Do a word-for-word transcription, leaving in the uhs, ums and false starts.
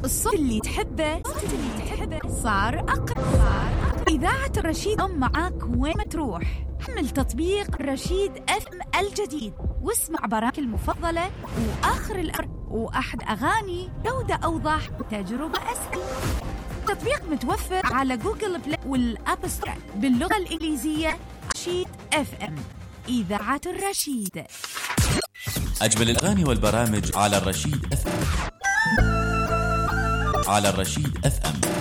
الصوت اللي تحبه اللي تحبه صار أقرب. صار أقرب. إذاعة الرشيد أم معاك وين ما تروح. حمل تطبيق رشيد اف ام الجديد واسمع برامج المفضلة وآخر الأمر وأحد أغاني جودة أوضح وتجربة أسهل. تطبيق متوفر على جوجل بلاي والأب ستور باللغة الإنجليزية. رشيد اف ام، إذاعة الرشيد. أجمل الأغاني والبرامج على الرشيد اف ام. على الرشيد اف ام.